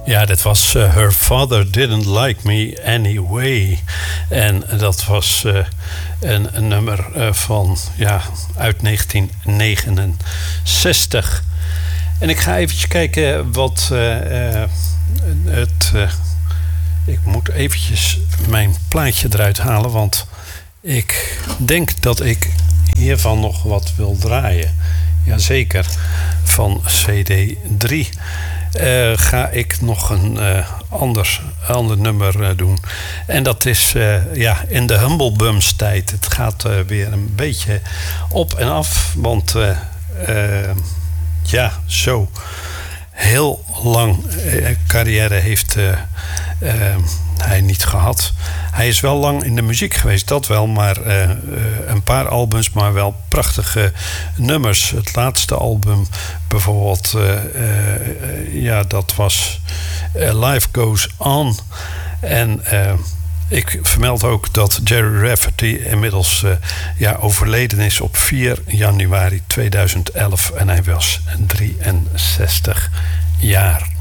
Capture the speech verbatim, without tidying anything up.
Ja, dat was uh, Her Father Didn't Like Me Anyway. En dat was uh, een, een nummer uh, van, ja, uit negentien negenenzestig. En ik ga eventjes kijken wat uh, uh, het... Uh, ik moet eventjes mijn plaatje eruit halen, want ik denk dat ik hiervan nog wat wil draaien. Jazeker, van C D drie. Uh, ga ik nog een uh, anders, ander nummer uh, doen. En dat is uh, ja, in de Humble Bums tijd. Het gaat uh, weer een beetje op en af. Want uh, uh, ja, zo heel lang uh, carrière heeft uh, uh, hij niet gehad. Hij is wel lang in de muziek geweest, dat wel. Maar uh, uh, een paar albums, maar wel prachtige nummers. Het laatste album bijvoorbeeld, uh, uh, ja, dat was uh, Life Goes On. En uh, ik vermeld ook dat Jerry Rafferty inmiddels uh, ja, overleden is op vier januari tweeduizend elf. En hij was drieënzestig jaar.